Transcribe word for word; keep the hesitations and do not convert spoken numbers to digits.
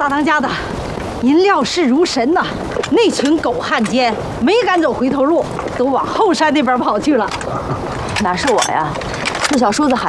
大当家的，您料事如神呐！那群狗汉奸没敢走回头路，都往后山那边跑去了。 哪是我呀？那小叔子喊